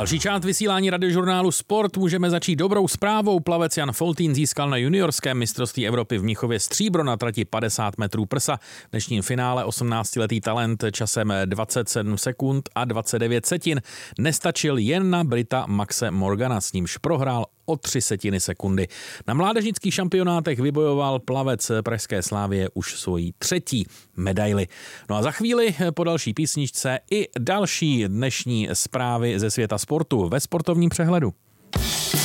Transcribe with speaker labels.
Speaker 1: Další část vysílání radiožurnálu Sport můžeme začít dobrou zprávou. Plavec Jan Foltín získal na juniorském mistrovství Evropy v Mnichově stříbro na trati 50 metrů prsa. V dnešním finále 18letý talent časem 27 sekund a 29 setin nestačil jen na Brita Maxe Morgana, s nímž prohrál o 0,03 sekundy. Na mládežnických šampionátech vybojoval plavec pražské Slavie už svoji 3. medaili. No a za chvíli po další písničce i další dnešní zprávy ze světa sportu ve sportovním přehledu.